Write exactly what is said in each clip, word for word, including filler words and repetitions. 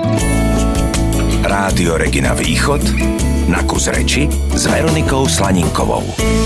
Rádio Regina Východ na kus reči s Veronikou Slaninkovou.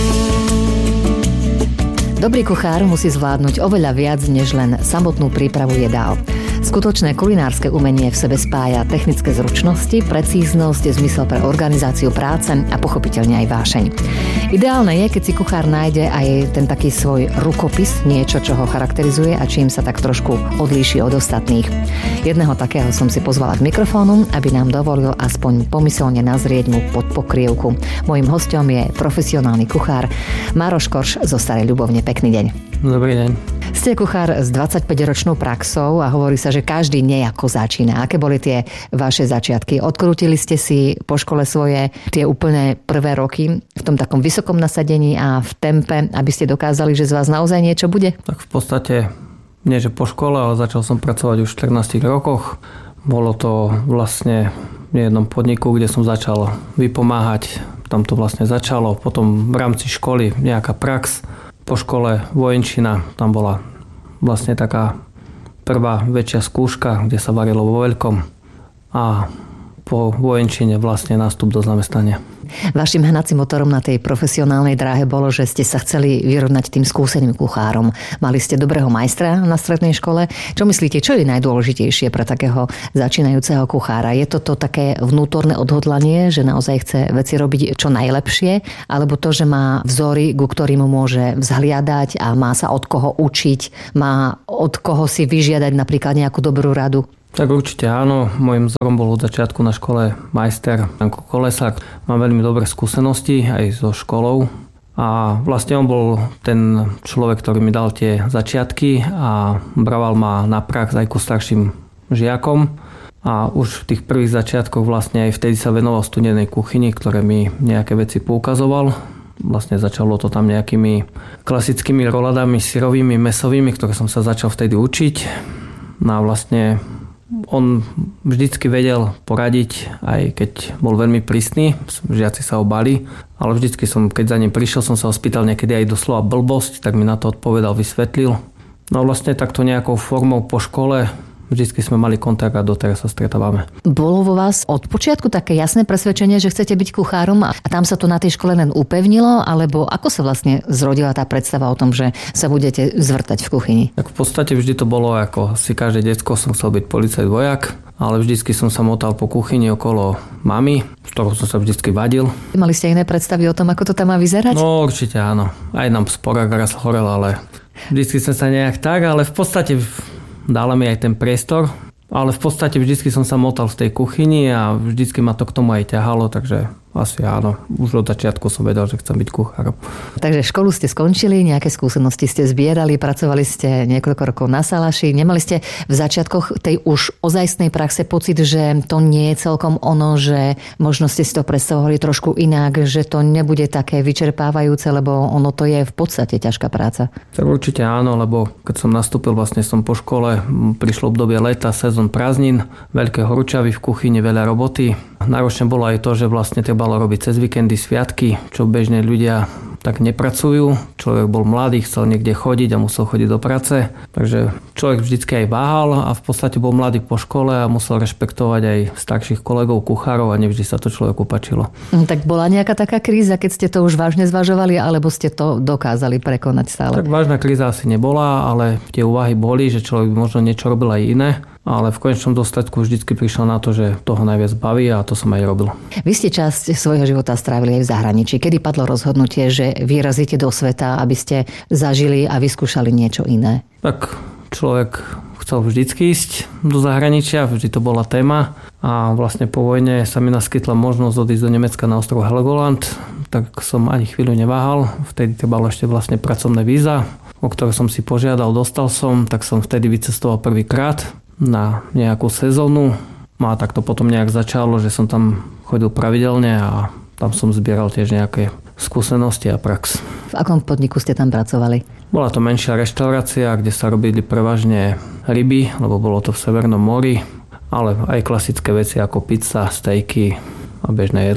Dobrý kuchár musí zvládnuť oveľa viac než len samotnú prípravu jedál. Skutočné kulinárske umenie v sebe spája technické zručnosti, precíznosť, zmysel pre organizáciu práce a pochopiteľne aj vášeň. Ideálne je, keď si kuchár nájde aj ten taký svoj rukopis, niečo, čo ho charakterizuje a čím sa tak trošku odlíši od ostatných. Jedného takého som si pozvala k mikrofónu, aby nám dovolil aspoň pomyselne nazrieť mu pod pokrievku. Mojím hosťom je profesionálny kuchár Maroš Korš zo Starej Ľubovne. Pekný deň. Dobrý deň. Ste kuchár s dvadsaťpäťročnou praxou a hovorí sa, že každý nejako začína. Aké boli tie vaše začiatky? Odkrútili ste si po škole svoje tie úplne prvé roky v tom takom vysokom nasadení a v tempe, aby ste dokázali, že z vás naozaj niečo bude? Tak v podstate nie, že po škole, ale začal som pracovať už v štrnástich rokoch. Bolo to vlastne v jednom podniku, kde som začal vypomáhať. Tam to vlastne začalo. Potom v rámci školy nejaká prax. Po škole vojenčina, tam bola vlastne taká prvá väčšia skúška, kde sa varilo vo veľkom, a po vojenčine vlastne nástup do zamestnania. Vašim hnacím motorom na tej profesionálnej dráhe bolo, že ste sa chceli vyrovnať tým skúseným kuchárom. Mali ste dobrého majstra na strednej škole. Čo myslíte, čo je najdôležitejšie pre takého začínajúceho kuchára? Je to to také vnútorné odhodlanie, že naozaj chce veci robiť čo najlepšie, alebo to, že má vzory, ku ktorým môže vzhliadať a má sa od koho učiť, má od koho si vyžiadať napríklad nejakú dobrú radu? Tak určite áno, môjim vzorom bol od začiatku na škole majster Janko Kolesák. Mám veľmi dobré skúsenosti aj so školou a vlastne on bol ten človek, ktorý mi dal tie začiatky a braval ma na prax aj ku starším žiakom a už v tých prvých začiatkoch vlastne aj vtedy sa venoval studenej kuchyni, ktoré mi nejaké veci poukazoval. Vlastne začalo to tam nejakými klasickými roladami syrovými, mesovými, ktoré som sa začal vtedy učiť. No a vlastne on vždycky vedel poradiť, aj keď bol veľmi prísny, žiaci sa ho báli, ale vždycky som, keď za ním prišiel, som sa ho spýtal niekedy aj doslova blbosť, tak mi na to odpovedal, vysvetlil. No vlastne takto nejakou formou po škole vždycky sme mali kontakt a doteraz sa stretávame. Bolo vo vás od počiatku také jasné presvedčenie, že chcete byť kuchárom a tam sa to na tej škole len upevnilo, alebo ako sa vlastne zrodila tá predstava o tom, že sa budete zvrtať v kuchyni? Tak v podstate vždy to bolo ako si každé decko, som chcel byť policajt vojak, ale vždycky som sa motal po kuchyni okolo mamy, s ktorou som sa vždycky vadil. Mali ste iné predstavy o tom, ako to tam má vyzerať? No určite áno. Aj nám sporák raz horel, ale vždycky som sa nejak tak, ale v podstate dala mi aj ten priestor, ale v podstate vždycky som sa motal v tej kuchyni a vždycky ma to k tomu aj ťahalo, takže asi áno. Už od začiatku som vedel, že chcem byť kuchárom. Takže školu ste skončili, nejaké skúsenosti ste zbierali, pracovali ste niekoľko rokov na salaši. Nemali ste v začiatkoch tej už ozajstnej praxe pocit, že to nie je celkom ono, že možno ste si to predstavovali trošku inak, že to nebude také vyčerpávajúce, lebo ono to je v podstate ťažká práca? Tak určite áno, lebo keď som nastúpil, vlastne som po škole, prišlo obdobie leta, sezón prázdnin, veľké horúčavy v kuchyni, veľa roboty. Náročne bolo aj to, že vlastne trebalo robiť cez víkendy, sviatky, čo bežne ľudia tak nepracujú. Človek bol mladý, chcel niekde chodiť a musel chodiť do práce. Takže človek vždycky aj váhal a v podstate bol mladý po škole a musel rešpektovať aj starších kolegov, kuchárov a nevždy sa to človeku páčilo. Tak bola nejaká taká kríza, keď ste to už vážne zvažovali, alebo ste to dokázali prekonať stále? Tak vážna kríza asi nebola, ale tie úvahy boli, že človek by možno niečo robil aj iné. Ale v konečnom dôsledku vždycky prišlo na to, že toho najviac baví a to som aj robil. Vy ste časť svojho života strávili aj v zahraničí. Kedy padlo rozhodnutie, že vyrazíte do sveta, aby ste zažili a vyskúšali niečo iné? Tak človek chcel vždycky ísť do zahraničia, vždy to bola téma a vlastne po vojne sa mi naskytla možnosť odísť do Nemecka na ostrov Helgoland, tak som ani chvíľu neváhal. Vtedy trebalo ešte vlastne pracovné víza, o ktoré som si požiadal, dostal som, tak som vtedy vycestoval prvýkrát na nejakú sezónu. No a tak to potom nejak začalo, že som tam chodil pravidelne a tam som zbieral tiež nejaké skúsenosti a prax. V akom podniku ste tam pracovali? Bola to menšia reštaurácia, kde sa robili prevažne ryby, lebo bolo to v Severnom mori, ale aj klasické veci ako pizza, stejky a bežné jedla.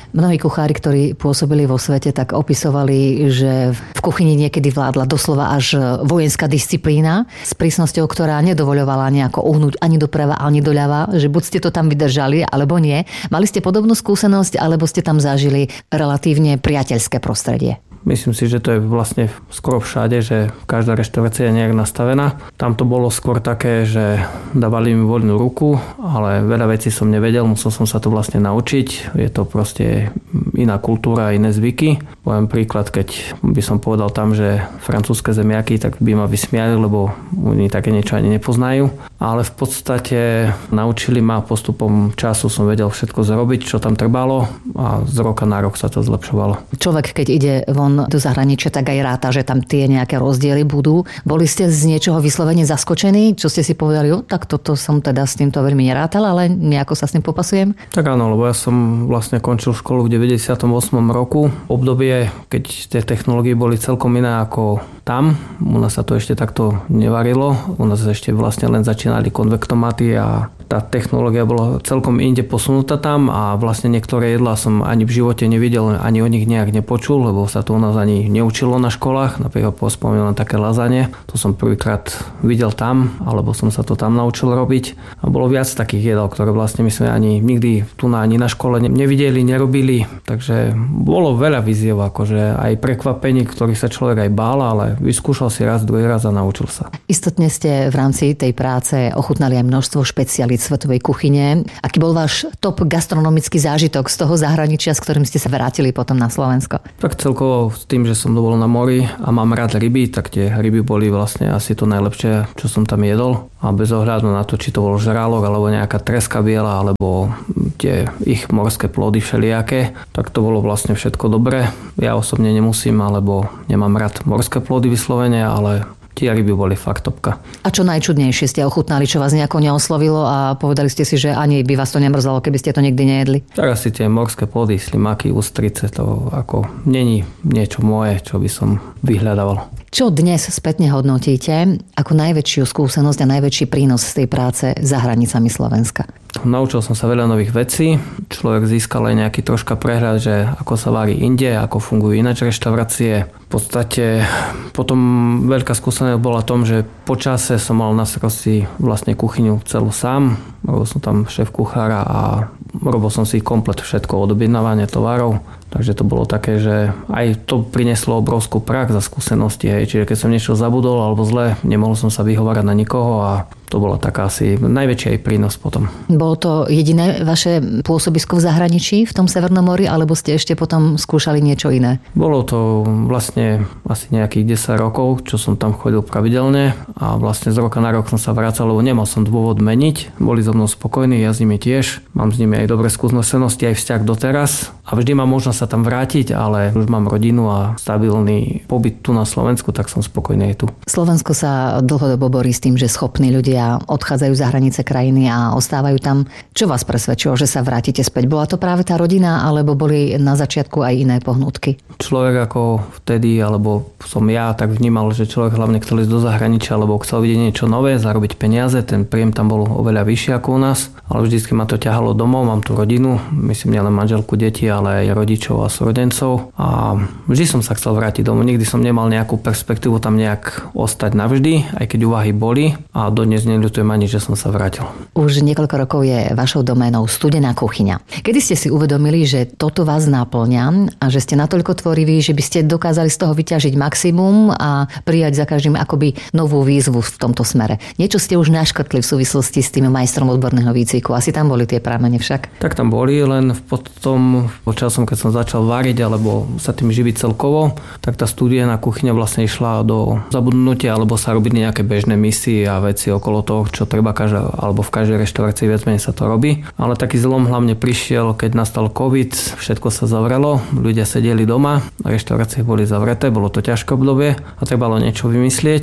Mnohí kuchári, ktorí pôsobili vo svete, tak opisovali, že v kuchyni niekedy vládla doslova až vojenská disciplína s prísnosťou, ktorá nedovoľovala nejako uhnúť ani doprava, ani doľava, že buď ste to tam vydržali, alebo nie. Mali ste podobnú skúsenosť, alebo ste tam zažili relatívne priateľské prostredie? Myslím si, že to je vlastne skoro všade, že každá reštaurácia je nejak nastavená. Tam to bolo skôr také, že dávali mi voľnú ruku, ale veľa vecí som nevedel, musel som sa to vlastne naučiť. Je to proste iná kultúra, iné zvyky. Poviem príklad, keď by som povedal tam, že francúzske zemiaky, tak by ma vysmiali, lebo oni také niečo ani nepoznajú. Ale v podstate naučili ma, postupom času som vedel všetko zrobiť, čo tam trebalo a z roka na rok sa to zlepšovalo. Človek, keď ide von do zahraničia, tak aj ráta, že tam tie nejaké rozdiely budú. Boli ste z niečoho vyslovene zaskočení? Čo ste si povedali, jo, tak toto som teda s týmto veľmi nerátal, ale nejako sa s tým popasujem? Tak áno, lebo ja som vlastne končil školu v deväťdesiatom ôsmom roku. Obdobie, keď tie technológie boli celkom iné ako tam. U nás sa to ešte takto nevarilo. U nás ešte vlastne len začínali konvektomaty a tá technológia bola celkom inde posunutá tam a vlastne niektoré jedlá som ani v živote nevidel, ani o nich nejak nepočul, lebo sa to u nás ani neučilo na školách. Napríklad pospomínam také lazanie. To som prvýkrát videl tam, alebo som sa to tam naučil robiť. A bolo viac takých jedál, ktoré vlastne my sme ani nikdy tu na, ani na škole nevideli, nerobili. Takže bolo veľa výziev, akože aj prekvapení, ktorých sa človek aj bál, ale vyskúšal si raz, druhý raz a naučil sa. Istotne ste v rámci tej práce ochutnali aj množstvo špecialít svetovej kuchyne. Aký bol váš top gastronomický zážitok z toho zahraničia, s ktorým ste sa vrátili potom na Slovensko? Tak celkovo s tým, že som bol na mori a mám rád ryby, tak tie ryby boli vlastne asi to najlepšie, čo som tam jedol. A bez ohľadu na to, či to bol žralok, alebo nejaká treska biela, alebo tie ich morské plody všelijaké, tak to bolo vlastne všetko dobré. Ja osobne nemusím, alebo nemám rád morské plody vyslovene, ale tie ryby boli fakt topka. A čo najčudnejšie ste ochutnali, čo vás nejako neoslovilo a povedali ste si, že ani by vás to nemrzalo, keby ste to nikdy nejedli? Tak asi tie morské plody, slimáky, ústrice, to ako není niečo moje, čo by som vyhľadával. Čo dnes spätne hodnotíte ako najväčšiu skúsenosť a najväčší prínos z tej práce za hranicami Slovenska? Naučil som sa veľa nových vecí. Človek získal aj nejaký troška prehľad, že ako sa varí inde, ako fungujú ináč reštaurácie. V podstate potom veľká skúsenosť bola tom, že po čase som mal na starosti vlastne kuchyňu celú sám. Robil som tam šéf kuchára a robil som si komplet všetko od objednávania tovarov. Takže to bolo také, že aj to prinieslo obrovskú prax a skúsenosti. Hej. Čiže keď som niečo zabudol alebo zle, nemohol som sa vyhovárať na nikoho a to bola taká asi najväčší aj prínos potom. Bolo to jediné vaše pôsobisko v zahraničí v tom Severnom mori, alebo ste ešte potom skúšali niečo iné? Bolo to vlastne asi nejakých desať rokov, čo som tam chodil pravidelne a vlastne z roka na rok som sa vracal, lebo nemal som dôvod meniť. Boli so mnou spokojní, ja s nimi tiež. Mám s nimi aj dobré skúsenosti, aj vzťah doteraz a vždy mám možnosť sa tam vrátiť, ale už mám rodinu a stabilný pobyt tu na Slovensku, tak som spokojný aj tu. Slovensko sa dlhodobo borí s tým, že schopní ľudia odchádzajú za hranice krajiny a ostávajú tam. Čo vás presvedčilo, že sa vrátite späť? Bola to práve tá rodina, alebo boli na začiatku aj iné pohnutky? Človek ako vtedy, alebo som ja tak vnímal, že človek hlavne chcel ísť do zahraničia, alebo chcel vidieť niečo nové, zarobiť peniaze, ten príjem tam bol oveľa vyšší ako u nás, ale vždycky ma to ťahalo domov, mám tu rodinu, myslím nielen manželku, deti, ale aj rodičov a súrodencov a vždy som sa chcel vrátiť domov. Nikdy som nemal nejakú perspektívu tam nejak ostať navždy, aj keď úvahy boli a dodnes neľutujem ani, že som sa vrátil. Už niekoľko rokov je vašou doménou studená kuchyňa. Kedy ste si uvedomili, že toto vás náplňa a že ste natoľko tvoriví, že by ste dokázali z toho vyťažiť maximum a prijať za každým akoby novú výzvu v tomto smere? Niečo ste už naškrtli v súvislosti s tým majstrom odborného výcviku. Asi tam boli tie pramene však? Tak tam boli, len potom počasom, keď som začal variť alebo sa tým živiť celkovo, tak tá studená kuchyňa vlastne išla do zabudnutia alebo sa robili nejaké bežné misie a veci okolo toho, čo treba každá, alebo v každej reštaurácii viac menej sa to robí. Ale taký zlom hlavne prišiel, keď nastal COVID, všetko sa zavrelo, ľudia sedeli doma, reštaurácie boli zavreté, bolo to ťažké obdobie a trebalo niečo vymyslieť.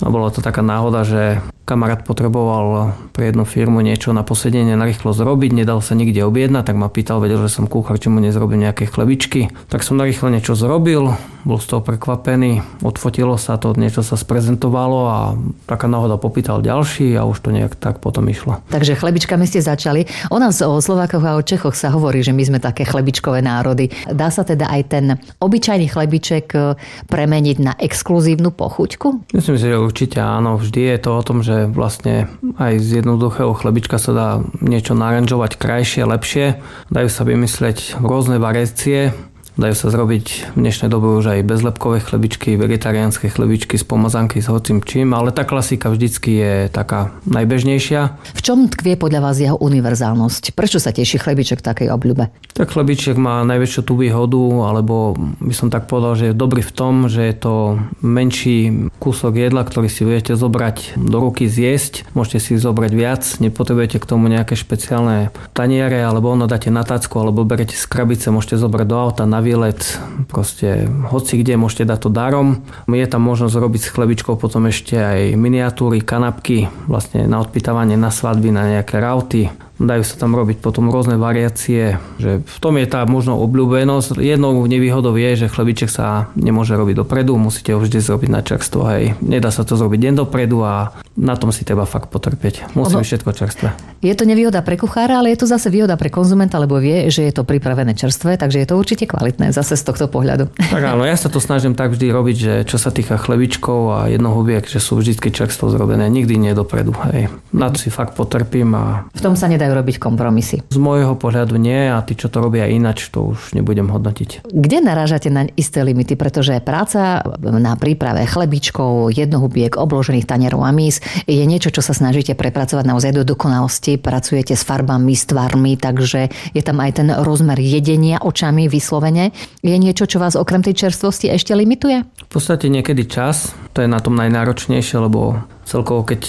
A bola to taká náhoda, že kamarát potreboval pre jednu firmu niečo na posedenie narýchlo zrobiť, nedal sa nikde objednať, tak ma pýtal, vedel, že som kuchár, či mu nezrobím nejaké chlebičky. Tak som narýchlo niečo zrobil, bol z toho prekvapený, odfotilo sa to, niečo sa sprezentovalo a taká náhoda popýtal ďalší a už to nejak tak potom išlo. Takže chlebičkami ste začali. O nás, o Slovákoch a o Čechoch sa hovorí, že my sme také chlebičkové národy. Dá sa teda aj ten obyčajný chlebiček premeniť na exkluzívnu pochuťku? Myslím si, že určite áno. Vždy je to o tom, že vlastne aj z jednoduchého chlebička sa dá niečo naranžovať krajšie, lepšie. Dajú sa vymysleť rôzne variácie. Dajú sa zrobiť v dnešnej dobe už aj bezlepkové chlebičky, vegetariánske chlebičky z pomazánky s hocím čím, ale tá klasika vždycky je taká najbežnejšia. V čom tkvie podľa vás jeho univerzálnosť? Prečo sa teší chlebiček takej obľúbe? Tak chlebiček má najväčšiu tú výhodu, alebo by som tak povedal, že je dobrý v tom, že je to menší kúsok jedla, ktorý si viete zobrať do ruky zjesť. Môžete si zobrať viac, nepotrebujete k tomu nejaké špeciálne taniere, alebo ono dáte na tácku, alebo berete z krabice, môžete zobrať do auta na výlet, proste hoci kde môžete dať to darom. Je tam možnosť robiť s chlebičkou potom ešte aj miniatúry, kanapky, vlastne na odpytávanie na svadby, na nejaké rauty. Dajú sa tam robiť potom rôzne variácie, že v tom je tá možno obľúbenosť. Jednou nevýhodou je, že chlebiček sa nemôže robiť dopredu, musíte ho vždy zrobiť na čerstvo, hej. Nedá sa to zrobiť deň dopredu a na tom si treba fakt potrpieť. Musí byť všetko čerstvé. Je to nevýhoda pre kuchára, ale je to zase výhoda pre konzumenta, lebo vie, že je to pripravené čerstvé, takže je to určite kvalitné zase z tohto pohľadu. Tak áno, ja sa to snažím tak vždy robiť, že čo sa týka chlebičkov a jednohubiek, že sú vždy čerstvo zrobené, nikdy nie dopredu, hej. Na to si fakt potrpím a v tom sa nedajú robiť kompromisy. Z môjho pohľadu nie a tí, čo to robia ináč, to už nebudem hodnotiť. Kde narážate na isté limity, pretože práca na príprave chlebičkov, jednohubiek, obložených tanierov a mís je niečo, čo sa snažíte prepracovať naozaj do dokonalosti. Pracujete s farbami, s tvarmi, takže je tam aj ten rozmer jedenia očami vyslovene. Je niečo, čo vás okrem tej čerstvosti ešte limituje? V podstate niekedy čas, to je na tom najnáročnejšie, lebo celkovo, keď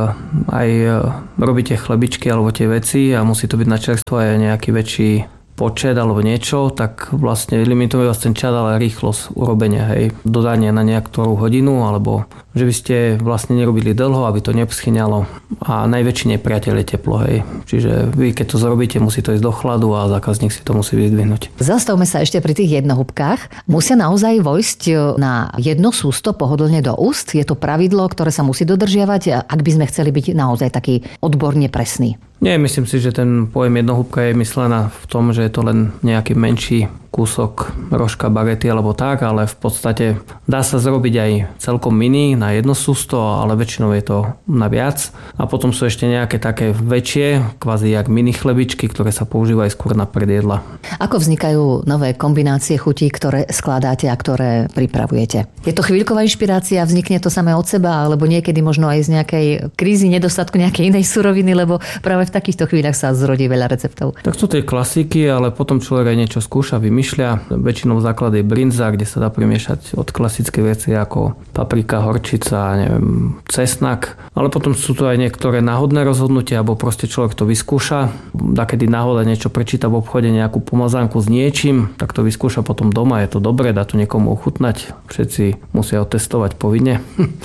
aj robíte chlebičky alebo tie veci a musí to byť na čerstvo aj nejaký väčší počet alebo niečo, tak vlastne limituje vás ten čas, ale rýchlosť urobenia, hej, dodanie na nejakú hodinu, alebo že by ste vlastne nerobili dlho, aby to nepschyňalo a najväčší nepriateľ je teplo, hej. Čiže vy, keď to zrobíte, musí to ísť do chladu a zákazník si to musí vyzdvihnúť. Zastavme sa ešte pri tých jednohúbkách. Musia naozaj vojsť na jedno sústo pohodlne do úst? Je to pravidlo, ktoré sa musí dodržiavať, ak by sme chceli byť naozaj taký odborne presný? Nie, myslím si, že ten pojem jednohúbka je myslená v tom, že je to len nejaký menší kúsok rožka, bagety alebo tak, ale v podstate dá sa zrobiť aj celkom mini na jedno sústo, ale väčšinou je to na viac. A potom sú ešte nejaké také väčšie, kvázi jak mini chlebičky, ktoré sa používajú skôr na predjedla. Ako vznikajú nové kombinácie chutí, ktoré skladáte a ktoré pripravujete? Je to chvíľková inšpirácia, vznikne to samé od seba, alebo niekedy možno aj z nejakej krízy, nedostatku nejakej inej suroviny, lebo práve v takýchto chvíľach sa zrodí veľa receptov. Tak sú tie klasiky, ale potom človek aj niečo skúša, vymýšľa. Väčšinou základ je brinza, kde sa dá premiešať od klasické veci ako paprika, horčica, neviem, cesnak. Ale potom sú to aj niektoré náhodné rozhodnutia, alebo proste človek to vyskúša. Dakedy náhoda niečo prečíta v obchode, nejakú pomazánku s niečím, tak to vyskúša potom doma, je to dobré, dá to niekomu ochutnať. Všetci musia otestovať povinne.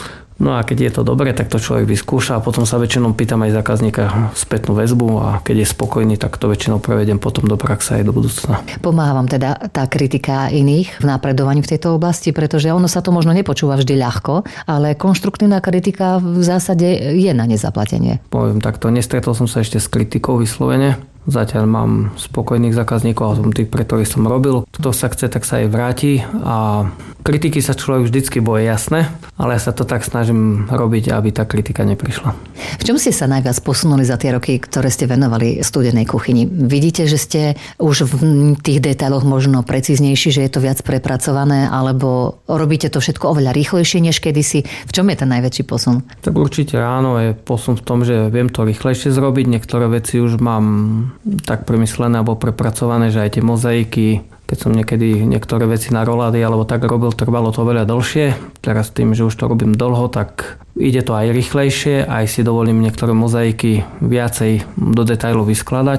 No a keď je to dobre, tak to človek vyskúša a potom sa väčšinou pýtam aj zákazníka spätnú väzbu a keď je spokojný, tak to väčšinou prevedem potom do praxe aj do budúcna. Pomáha vám teda tá kritika iných v napredovaní v tejto oblasti, pretože ono sa to možno nepočúva vždy ľahko, ale konštruktívna kritika v zásade je na nezaplatenie. Poviem takto, nestretol som sa ešte s kritikou vyslovene. Zatiaľ mám spokojných zákazníkov a som tých, pre ktorých som robil. Kto sa chce, tak sa aj vráti a kritiky sa človek vždycky boje, jasné, ale ja sa to tak snažím robiť, aby tá kritika neprišla. V čom ste sa najviac posunuli za tie roky, ktoré ste venovali studenej kuchyni? Vidíte, že ste už v tých detailoch možno precíznejší, že je to viac prepracované, alebo robíte to všetko oveľa rýchlejšie než kedysi? V čom je ten najväčší posun? Tak určite áno, je posun v tom, že viem to rýchlejšie zrobiť. Niektoré veci už mám tak premyslené alebo prepracované, že aj tie mozaiky, keď som niekedy niektoré veci na rolády alebo tak robil, trvalo to veľa dlhšie. Teraz tým, že už to robím dlho, tak ide to aj rýchlejšie, aj si dovolím niektoré mozaiky viacej do detailu vyskladať.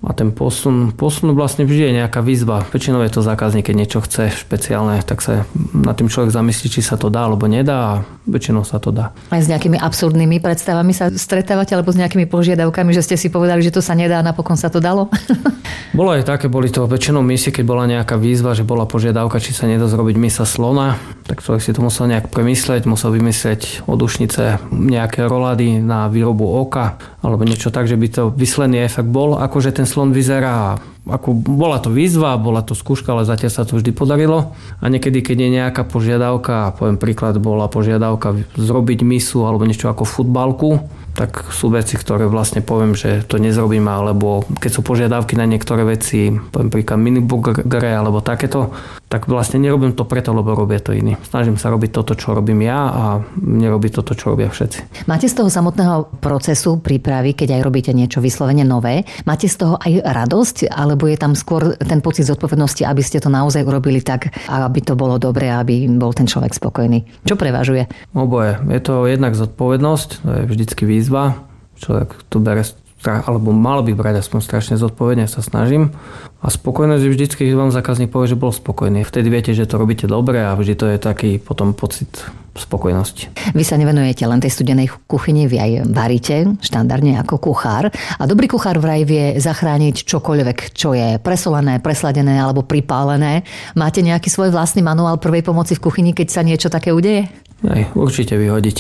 A ten posun, posun vlastne vždy je nejaká výzva. Väčšinou je to zákazník, keď niečo chce špeciálne, tak sa na tým človek zamyslí, či sa to dá alebo nedá a väčšinou sa to dá. Aj s nejakými absurdnými predstavami sa stretávate alebo s nejakými požiadavkami, že ste si povedali, že to sa nedá a napokon sa to dalo? Bolo aj také, boli to väčšinou misie, keď bola nejaká výzva, že bola požiadavka, či sa nedá zrobiť misa slona, tak človek si to musel nejak premyslieť, musel vymyslieť oddušnice, nejaké rolady na výrobu oka alebo niečo tak, že by to výsledný efekt bol, akože ten slon vyzerá. Ako bola to výzva, bola to skúška, ale zatiaľ sa to vždy podarilo. A niekedy, keď je nejaká požiadavka, poviem príklad, bola požiadavka zrobiť misu alebo niečo ako futbalku, tak sú veci, ktoré vlastne poviem, že to nezrobíme, alebo keď sú požiadavky na niektoré veci, poviem príklad miniburgery alebo takéto, tak vlastne nerobím to preto, lebo robia to iní. Snažím sa robiť toto, čo robím ja a nerobiť toto, čo robia všetci. Máte z toho samotného procesu prípravy, keď aj robíte niečo vyslovene nové, máte z toho aj radosť, alebo je tam skôr ten pocit zodpovednosti, aby ste to naozaj urobili tak, aby to bolo dobré, aby bol ten človek spokojný? Čo prevažuje? Oboje. Je to jednak zodpovednosť, to je vždycky výzva. Človek to bere, alebo mal by brať aspoň strašne zodpovedne, sa snažím. A spokojnosť je vždycky, keď vám zákazník povie, že bol spokojný. Vtedy viete, že to robíte dobre a vždy to je taký potom pocit spokojnosti. Vy sa nevenujete len tej studenej kuchyni, vy aj varíte štandardne ako kuchár. A dobrý kuchár vraj vie zachrániť čokoľvek, čo je presolené, presladené alebo pripálené. Máte nejaký svoj vlastný manuál prvej pomoci v kuchyni, keď sa niečo také udeje? Aj, určite vyhodiť.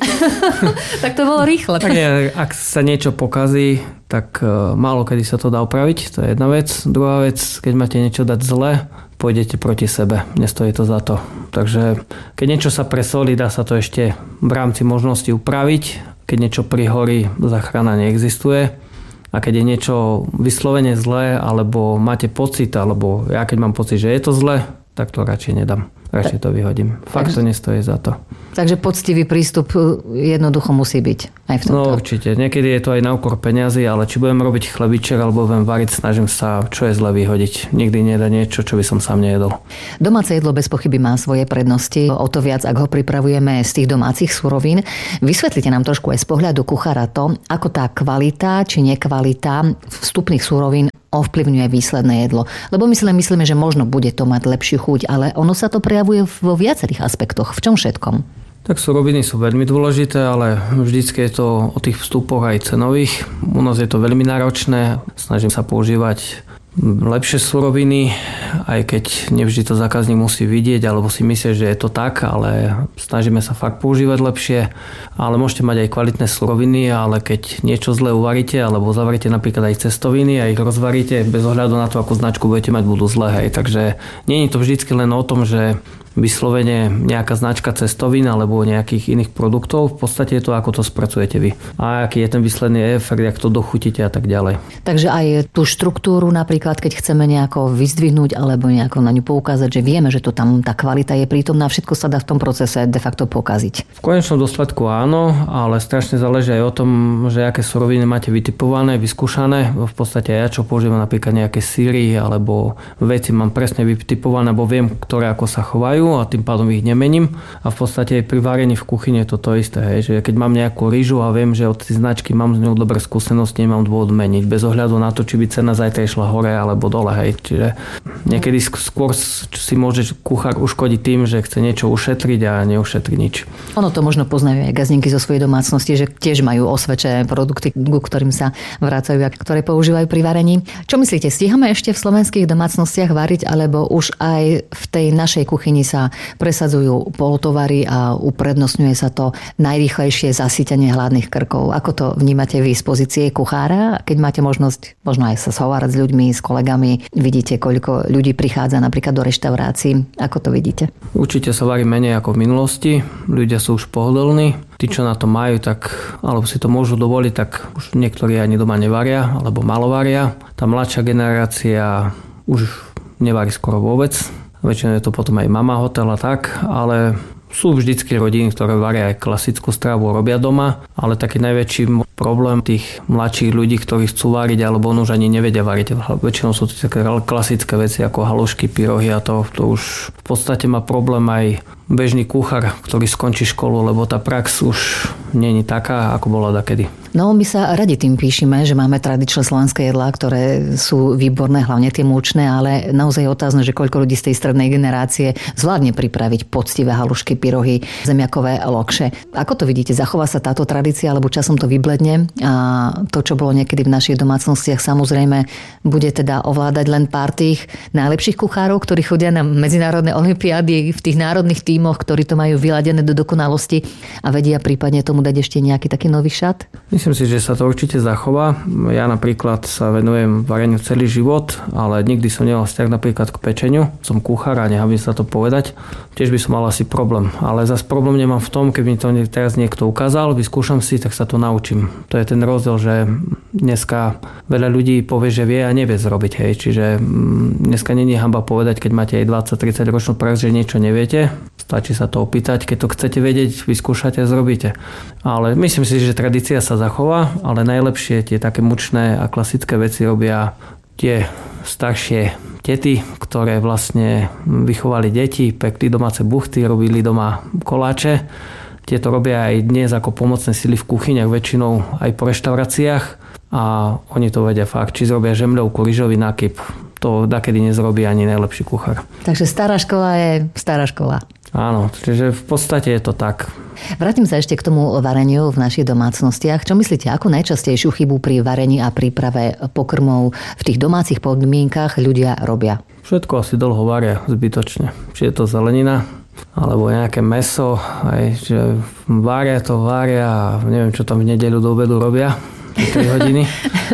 Tak to bolo rýchle. Tak je, ak sa niečo pokazí, tak uh, málo kedy sa to dá opraviť. To je jedna vec. Druhá vec, keď máte niečo dať zle, pôjdete proti sebe. Nestojí to za to. Takže keď niečo sa presolí, dá sa to ešte v rámci možnosti upraviť. Keď niečo prihorí, záchrana neexistuje. A keď je niečo vyslovene zlé, alebo máte pocit, alebo ja keď mám pocit, že je to zlé, tak to radšej nedám. Radšej to vyhodím. Fakt to nestojí za to. Takže poctivý prístup jednoducho musí byť aj v tomto. No určite. Niekedy je to aj na úkor peňazí, ale či budem robiť chlebiček alebo budem variť, snažím sa, čo je zle vyhodiť. Nikdy nedá niečo, čo by som sám nejedol. Domáce jedlo bez pochyby má svoje prednosti. O to viac, ak ho pripravujeme z tých domácich surovín. Vysvetlite nám trošku aj z pohľadu kuchára to, ako tá kvalita či nekvalita vstupných surovín ovplyvňuje výsledné jedlo. Lebo my si len myslíme, že možno bude to mať lepšiu chuť, ale ono sa to prejavuje vo viacerých aspektoch. V čom všetkom? Tak suroviny sú veľmi dôležité, ale vždycky je to o tých vstupoch aj cenových. U nás je to veľmi náročné. Snažím sa používať lepšie suroviny, aj keď nevždy to zákazník musí vidieť alebo si myslí, že je to tak, ale snažíme sa fakt používať lepšie. Ale môžete mať aj kvalitné suroviny, ale keď niečo zle uvaríte alebo zavaríte napríklad aj cestoviny a ich rozvaríte, bez ohľadu na to, akú značku budete mať, budú zlé. Hej. Takže nie je to vždycky len o tom, že vyslovene nejaká značka cestovín alebo nejakých iných produktov. V podstate je to, ako to spracujete vy. A aký je ten výsledný efekt, jak to dochutíte a tak ďalej. Takže aj tú štruktúru napríklad, keď chceme nejako vyzdvihnúť alebo nejako na ňu poukázať, že vieme, že to tam tá kvalita je prítomná, všetko sa dá v tom procese de facto pokaziť. V konečnom dôsledku áno, ale strašne záleží aj o tom, že aké suroviny máte vytipované, vyskúšané. V podstate ja čo používam napríklad nejaké syry alebo veci mám presne vytipované, bo viem, ktoré ako sa chovajú a tým pádom ich nemením. A v podstate pri varení v kuchyni je to to isté. Hej, že keď mám nejakú rýžu a viem, že od tej značky mám z ňou dobré skúsenosti, nemám dôvod meniť. Bez ohľadu na to, či by cena zajtra išla hore alebo dole. Hej. Čiže niekedy skôr si môže kuchár uškodiť tým, že chce niečo ušetriť a neušetri nič. Ono to možno poznajú aj gazníky zo svojej domácnosti, že tiež majú osvedčené produkty, ku ktorým sa vracajú a ktoré používajú pri varení. Čo myslíte, stíhame ešte v slovenských domácnostiach variť, alebo už aj v tej našej kuchyni sa presadzujú polotovary a uprednostňuje sa to najrýchlejšie zasýtenie hladných krkov? Ako to vnímate vy z pozície kuchára? Keď máte možnosť možno aj sa zhovárať s ľuďmi, s kolegami, vidíte, koľko ľudí prichádza napríklad do reštaurácií. Ako to vidíte? Určite sa varí menej ako v minulosti. Ľudia sú už pohodlní. Tí, čo na to majú, tak, alebo si to môžu dovoliť, tak už niektorí ani doma nevaria, alebo malo varia. Tá mladšia generácia už nevarí skoro vôbec. Väčšinou je to potom aj mama hotel a tak, ale sú vždycky rodiny, ktoré varia aj klasickú stravu, robia doma, ale taký najväčší problém tých mladších ľudí, ktorí chcú variť, alebo on už ani nevedia variť. Väčšinou sú to také klasické veci ako halušky, pyrohy a to, to už v podstate má problém aj bežný kuchár, ktorý skončí školu, lebo tá prax už nie je taká, ako bola dakedy. No my sa radi tým píšime, že máme tradičné slovenské jedlá, ktoré sú výborné, hlavne tie múčne, ale naozaj je otázne, že koľko ľudí z tej strednej generácie zvládne pripraviť poctivé halušky, pyrohy, zemiakové lokše. Ako to vidíte? Zachová sa táto tradícia, alebo časom to vybledne a to, čo bolo niekedy v našich domácnostiach, samozrejme bude teda ovládať len pár tých najlepších kuchárov, ktorí chodia na medzinárodné olympiády v tých národných tímoch, ktorí to majú vyladené do dokonalosti a vedia prípadne tomu dať ešte nejaký taký nový šat? Myslím si, že sa to určite zachová. Ja napríklad sa venujem vareniu celý život, ale nikdy som nemal vzťah napríklad k pečeniu. Som kuchár a nechám sa to povedať. Tiež by som mal asi problém. Ale zase problém nemám v tom, keď mi to teraz niekto ukázal, vyskúšam si, tak sa to naučím. To je ten rozdiel, že dneska veľa ľudí povie, že vie a nevie zrobiť. Hej. Čiže dneska nie je hanba povedať, keď máte aj dvadsať tridsať ročnú prax, že niečo neviete. Stačí sa to opýtať. Keď to chcete vedieť, vyskúšate a zrobíte. Ale myslím si, že tradícia sa zachová, ale najlepšie tie také mučné a klasické veci robia tie staršie tety, ktoré vlastne vychovali deti, pekli domáce buchty, robili doma koláče. Tie to robia aj dnes ako pomocné sily v kuchyniach, väčšinou aj po reštauráciách a oni to vedia fakt. Či zrobia žemľovku, ryžový nákyp, to dakedy nezrobí ani najlepší kuchár. Takže stará škola je stará škola. Áno, čiže v podstate je to tak. Vrátim sa ešte k tomu vareniu v našich domácnostiach. Čo myslíte, ako najčastejšiu chybu pri varení a príprave pokrmov v tých domácich podmienkach ľudia robia? Všetko asi dlho varia zbytočne. Či je to zelenina, alebo nejaké mäso, aj, že varia to varia a neviem, čo tam v nedeľu do obedu robia. tri hodiny.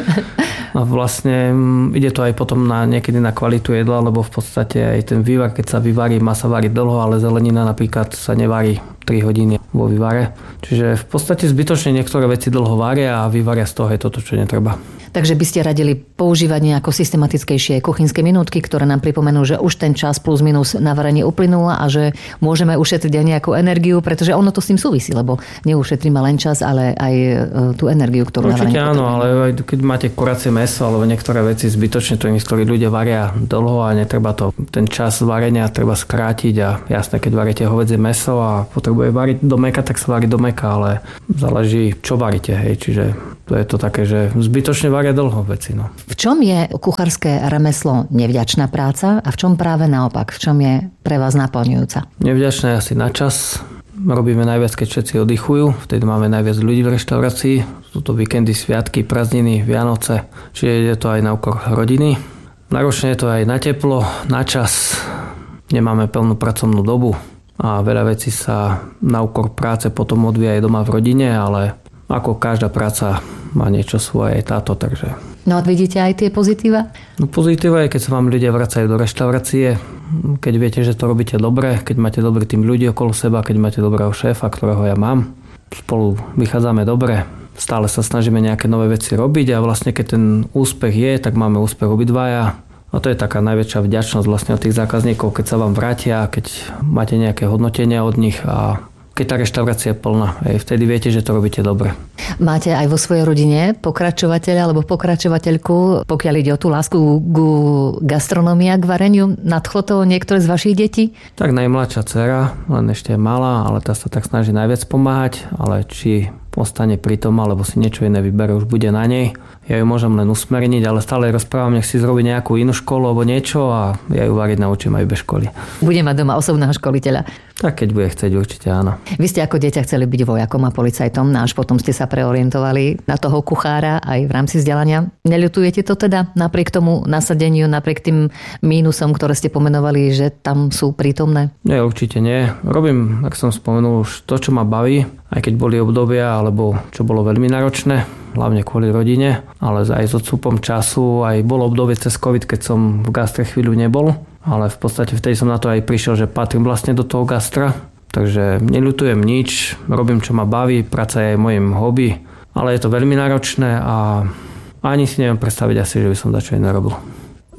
A vlastne ide to aj potom na, niekedy na kvalitu jedla, lebo v podstate aj ten vývar, keď sa vyvarí, má sa variť dlho, ale zelenina napríklad sa nevarí tri hodiny vo vývare. Čiže v podstate zbytočne niektoré veci dlho varia a vyvaria z toho aj toto, čo netreba. Takže by ste radili používať nejako systematickejšie kuchynské minútky, ktoré nám pripomenú, že už ten čas plus minus na varenie uplynul a že môžeme ušetriť aj nejakú energiu, pretože ono to s tým súvisí, lebo neušetríme len čas, ale aj tú energiu, ktorú na varenie potrebujeme. Určite áno, ale aj keď máte kuracie mäso alebo niektoré veci zbytočne, to niektorí ľudia varia dlho a netreba to, ten čas varenia treba skrátiť a jasné, keď varíte hovädzie mäso a potrebuje variť do mäka, tak sa varí do mäka, ale záleží, čo varíte, hej, čiže to je to také, že zbytočne varia dlho veci. No. V čom je kuchárske remeslo nevďačná práca a v čom práve naopak? V čom je pre vás naplňujúca? Nevďačná je asi na čas. Robíme najviac, keď všetci oddychujú. Vtedy máme najviac ľudí v reštaurácii. Sú to víkendy, sviatky, prázdniny, Vianoce. Čiže je to aj na úkor rodiny. Náročne je to aj na teplo, na čas. Nemáme plnú pracovnú dobu. A veľa vecí sa na úkor práce potom odvíja aj doma v rodine, ale ako každá práca má niečo svoje aj táto, takže... No a vidíte aj tie pozitíva? No pozitíva je, keď sa vám ľudia vracajú do reštaurácie, keď viete, že to robíte dobre, keď máte dobrý tým ľudí okolo seba, keď máte dobrého šéfa, ktorého ja mám. Spolu vychádzame dobre, stále sa snažíme nejaké nové veci robiť a vlastne keď ten úspech je, tak máme úspech obidvaja. A to je taká najväčšia vďačnosť vlastne od tých zákazníkov, keď sa vám vrátia, keď máte nejaké hodnotenia od nich a keď tá reštaurácia je plná. Aj vtedy viete, že to robíte dobre. Máte aj vo svojej rodine pokračovateľa alebo pokračovateľku, pokiaľ ide o tú lásku ku gastronomii a k vareniu? Nadchlo to niektoré z vašich detí? Tak najmladšia dcera, len ešte je malá, ale tá sa tak snaží najviac pomáhať, ale či ostane pri tom, alebo si niečo iné vybere, už bude na nej. Ja ju môžem len usmerniť, ale stále rozprávam, nech si zrobí nejakú inú školu alebo niečo a ja ju variť naučím aj bez školy. Bude mať doma osobného školiteľa. Tak keď bude chcieť, určite áno. Vy ste ako dieťa chceli byť vojakom a policajtom, no až potom ste sa preorientovali na toho kuchára aj v rámci vzdelania. Neľutujete to teda napriek tomu nasadeniu, napriek tým mínusom, ktoré ste pomenovali, že tam sú prítomné? Nie, určite nie. Robím, ak som spomenul, už to, čo ma baví, aj keď boli obdobia, alebo čo bolo veľmi náročné, hlavne kvôli rodine, ale aj s odstupom času, aj bolo obdobie cez COVID, keď som v gastre chvíľu nebol, ale v podstate vtedy som na to aj prišiel, že patrím vlastne do toho gastra, takže neľutujem nič, robím, čo ma baví, práca je aj mojim hobby, ale je to veľmi náročné a ani si neviem predstaviť asi, že by som dačo iné robil.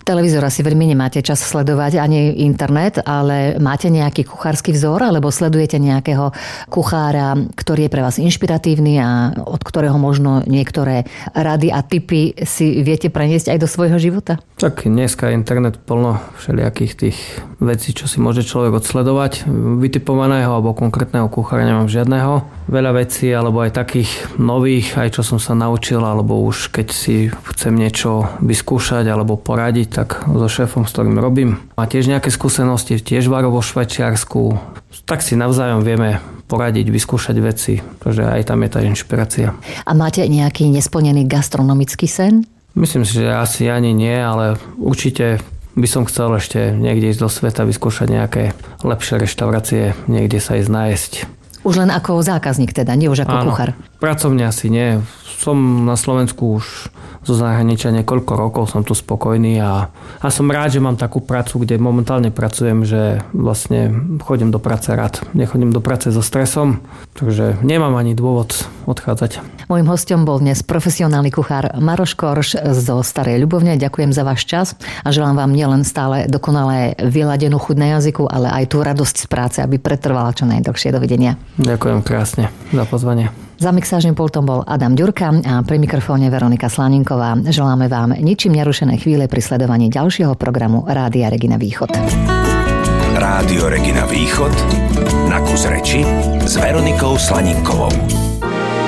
Televízor asi veľmi nemáte čas sledovať ani internet, ale máte nejaký kuchársky vzor alebo sledujete nejakého kuchára, ktorý je pre vás inšpiratívny a od ktorého možno niektoré rady a tipy si viete preniesť aj do svojho života? Tak dneska je internet plno všelijakých tých vecí, čo si môže človek odsledovať. Vytipovaného alebo konkrétneho kuchára nemám žiadneho. Veľa vecí, alebo aj takých nových, aj čo som sa naučil, alebo už keď si chcem niečo vyskúšať alebo poradiť, tak so šéfom, s ktorým robím. Má tiež nejaké skúsenosti, tiež varil vo Švajčiarsku. Tak si navzájom vieme poradiť, vyskúšať veci, pretože aj tam je tá inšpirácia. A máte nejaký nesplnený gastronomický sen? Myslím si, že asi ani nie, ale určite by som chcel ešte niekde ísť do sveta, vyskúšať nejaké lepšie reštaurácie, niekde sa ísť nájsť. Už len ako zákazník teda, nie už ako Áno, kuchár? Pracovne asi nie. Som na Slovensku už zo zahraničia niekoľko rokov, som tu spokojný a, a som rád, že mám takú prácu, kde momentálne pracujem, že vlastne chodím do práce rád. Nechodím do práce so stresom, takže nemám ani dôvod odchádzať. Mojím hosťom bol dnes profesionálny kuchár Maroš Korš zo Starej Ľubovne. Ďakujem za váš čas a želám vám nielen stále dokonalé vyladenú chuť na jazyku, ale aj tú radosť z práce, aby pretrvala čo najdlhšie. Dovidenia. Ďakujem krásne za pozvanie. Za mixážnym pultom bol Adam Ďurka a pri mikrofóne Veronika Slaninková. Želáme vám ničím nerušené chvíle pri sledovaní ďalšieho programu Rádia Regina Východ. Rádio Regina Východ na kus reči s Veronikou Slaninkovou.